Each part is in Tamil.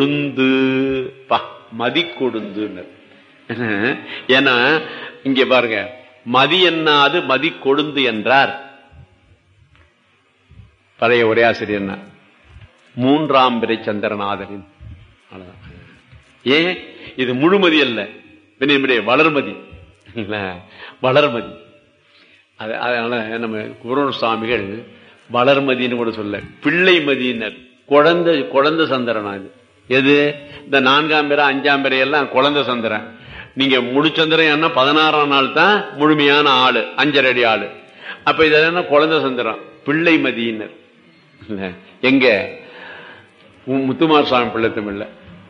கொழுந்து மதி கொழுந்து. ஏன்னா இங்க பாருங்க, மதி என்னாது மதி கொழுந்து என்றார் பழைய உரையாசிரியர் மூன்றாம் பிறை சந்திரநாதரின். ஏன் இது முழுமதி அல்ல, வளர்மதி, வளர்மதி. அதனால நம்ம குருண சுவாமிகள் வளர்மதின்னு கூட சொல்ல, பிள்ளை மதியினர், குழந்தை சந்திரனா இது. எது இந்த 4ஆம் பிறை 5ஆம் பிறை எல்லாம் குழந்தை சந்திரன். நீங்க முழுச்சந்திரன் 16ஆம் நாள் தான் முழுமையான ஆளு, 5.5 அடி ஆளு. அப்ப இது குழந்தை சந்திரன், பிள்ளை மதியினர். எங்க முத்துமார் சுவாமி பிள்ளை தமிழ்ல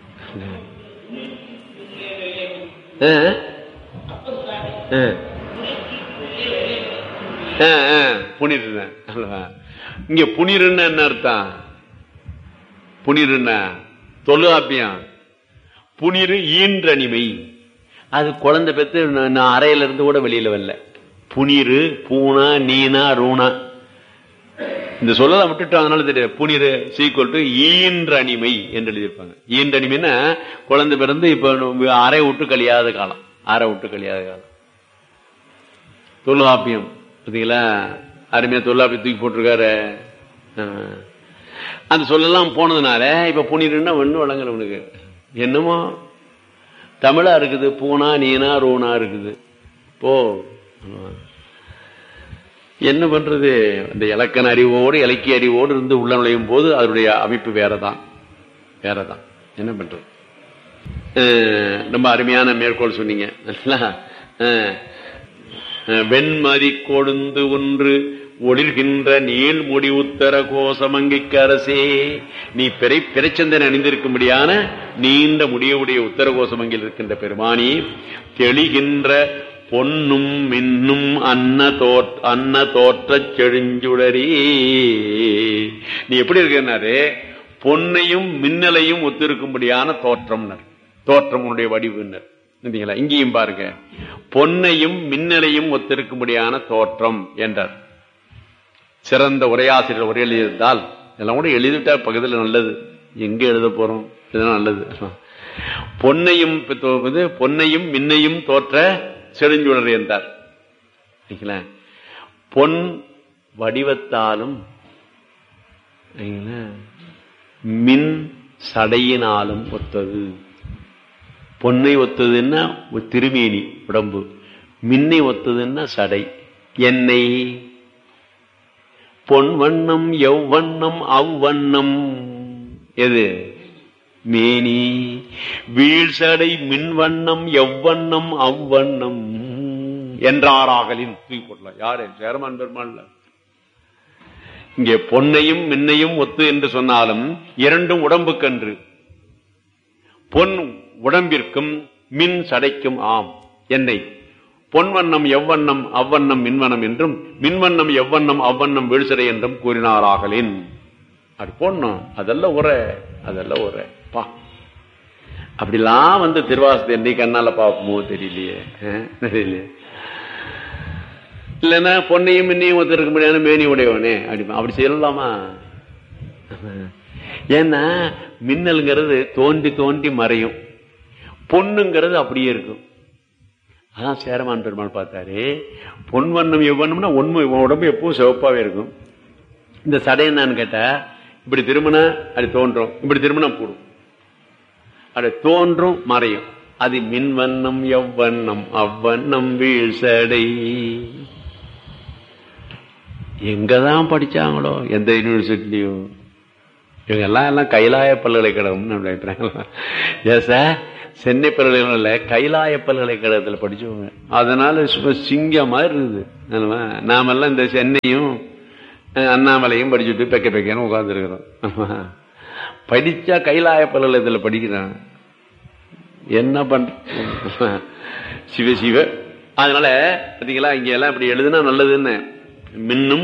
புனிருன. இங்க புனிருன்னு என்ன அர்த்தம்? புனிருன்னா தொழுகாப்பியம். புனிரு ஈன்றனிமை, அது குழந்தை பெற்று அறையில இருந்து கூட வெளியில வரல. புனிரு பூனா நீனா ரூணா இந்த சொல்லலாம் விட்டுட்டோம், அதனால தெரியாது. புனிரு சீக்குவல் டு ஈன்றனிமை என்று எழுதியிருப்பாங்க. ஈன்றனிமைன்னா குழந்தை பிறந்து இப்ப அறை விட்டு கழியாத காலம், அறை விட்டு கழியாத காலம். தொல்காப்பியம் பார்த்தீங்களா, அருமையா தொல்காப்பியம் தூக்கி போட்டிருக்காரு. அந்த சொல்லலாம் போனதுனால இப்ப புனிருன்னா ஒண்ணு வழங்கல. உனக்கு என்னமோ தமிழா இருக்குது, பூனா நீனா ரூணா இருக்குது. போ என்ன பண்றது? இந்த இலக்கண அறிவோடு இலக்கிய அறிவோடு இருந்து உள்ள நுழையும் போது அதனுடைய அமைப்பு வேறதான். என்ன பண்றது? ரொம்ப அருமையான மேற்கோள் சொன்னீங்க. வெண்மதி கொழுந்து ஒன்று ஒளிர்கின்ற நீள் முடி உத்தர கோசமங்கைக்கு அரசே, நீ பிறைச்சந்தனை அணிந்திருக்கும்படியான நீண்ட முடியுடைய உத்தர கோசமங்கில் இருக்கின்ற பெருமானி, தெளிகின்ற பொன்னும் மின்னும் அன்ன தோற்ற செழுஞ்சுடரி. நீ எப்படி இருக்கிறாரு? பொன்னையும் மின்னலையும் ஒத்திருக்கும்படியான தோற்றம் உன்னுடைய வடிவுன்னர். இங்கேயும் பாருங்க, பொன்னையும் மின்னலையும் ஒத்திருக்கும்படியான தோற்றம் என்றார். சிறந்த உரையாசிரியர் உரை எழுதியிருந்தால் இதெல்லாம் கூட எழுதிட்டா பக்கத்தில் நல்லது. எங்க எழுத போறோம்? இதெல்லாம் நல்லது. பொன்னையும் மின்னையும் தோற்ற செழுஞ்சுடர் என்றார். பொன் வடிவத்தாலும் மின் சடையினாலும் ஒத்தது. பொன்னை ஒத்ததுன்னா திருமேனி உடம்பு, மின்னை ஒத்ததுன்னா சடை. எண்ணெய் பொன் வண்ணம் எவ்வண்ணம் அவ்வண்ணம் எது? மேனி. வீழ்சடை மின்வண்ணம் எவ்வண்ணம் அவ்வண்ணம் என்றாராகலின் தூக்கி போடலாம். யாரு? சேரமான் பெருமாள். இங்கே பொன்னையும் மின்னையும் ஒத்து என்று சொன்னாலும் இரண்டும் உடம்புக்கன்று. பொன் உடம்பிற்கும் மின் சடைக்கும் ஆம். எண்ணெய் பொன்வண்ணம் எவ்வண்ணம் அவ்வண்ணம் மின்வண்ணம் என்றும், மின்வண்ணம் எவ்வண்ணம் அவ்வண்ணம் வீழ்சடை என்றும் கூறினாராகலின். அப்படி போடணும். அதெல்லாம் உரை பா. அப்படிலாம் திருவாசத்தை என்னைக்கு கண்ணால பாப்போமோ தெரியலையே. இல்லைன்னா பொன்னையும் மின்னையும் ஒருத்தருக்கு முடியாது மேனி உடையவனே அப்படி செய்யலாமா? ஏன்னா மின்னல்ங்கிறது தோண்டி தோண்டி மறையும், பொண்ணுங்கிறது அப்படியே இருக்கும். அதான் சேரமான் பெருமாள் பார்த்தாரு, பொன் வண்ணம் எவ்வண்ணம்னா உடம்பு எப்பவும் சிவப்பாவே இருக்கும். இந்த சடை என்னன்னு கேட்டா, இப்படி திரும்பினா அது தோன்றும், இப்படி திரும்பினா போடும், அது தோன்றும் மறையும். அது மின்வண்ணம் எவ்வண்ணம் அவ்வண்ணம் வீழ்சடை. எங்கதான் படிச்சாங்களோ, எந்த யூனிவர்சிட்டிலையும் இவங்க எல்லாம் கைலாய பல்கலைக்கழகம்னு நினைக்கிறாங்களா? ஏன் சார், சென்னை பல்கலைக்கழகம் கைலாய பல்கலைக்கழகத்தில் படிச்சவங்க. அதனால சிங்க மாதிரி இருக்குது. நாமெல்லாம் இந்த சென்னையும் அண்ணாமலையும் படிச்சுட்டு பெக்கன்னு உட்கார்ந்து இருக்கிறோம். படிச்சா கைலாய பல்கலைக்கழகத்தில் படிக்கிறாங்க. என்ன பண்ற சிவ. அதனால பாத்தீங்களா, இங்க எல்லாம் இப்படி எழுதுனா நல்லதுன்னு. மின்னும்